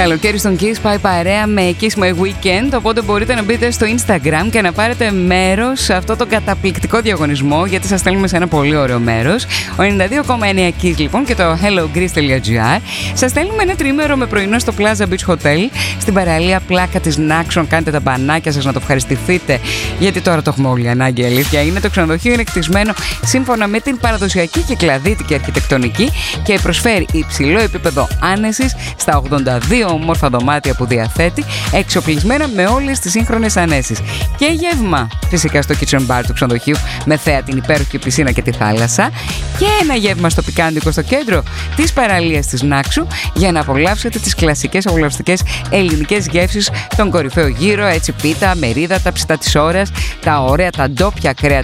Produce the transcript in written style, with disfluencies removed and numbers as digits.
Καλοκαίρι στον Kiss πάει παρέα με Kiss My Weekend, οπότε μπορείτε να μπείτε στο Instagram και να πάρετε μέρος σε αυτό το καταπληκτικό διαγωνισμό, γιατί σας στέλνουμε σε ένα πολύ ωραίο μέρος. Ο 92,9 Kiss λοιπόν και το hellogreece.gr σας στέλνουμε ένα τριήμερο με πρωινό στο Plaza Beach Hotel, στην παραλία Πλάκα της Νάξον. Κάντε τα μπανάκια σας να το ευχαριστηθείτε, γιατί τώρα το έχουμε όλοι ανάγκη, αλήθεια είναι. Το ξενοδοχείο είναι κτισμένο σύμφωνα με την παραδοσιακή κυκλαδίτικη αρχιτεκτονική και προσφέρει υψηλό επίπεδο άνεσης στα 82 όμορφα δωμάτια που διαθέτει, εξοπλισμένα με όλες τις σύγχρονες ανέσεις. Και γεύμα φυσικά στο kitchen bar του ξενοδοχείου, με θέα την υπέροχη πισίνα και τη θάλασσα, και ένα γεύμα στο πικάντικο στο κέντρο της παραλίας της Νάξου, για να απολαύσετε τις κλασικές απολαυστικές ελληνικές γεύσεις, τον κορυφαίο γύρο, έτσι πίτα, μερίδα, τα ψητά της ώρας, τα ωραία τα ντόπια κρέα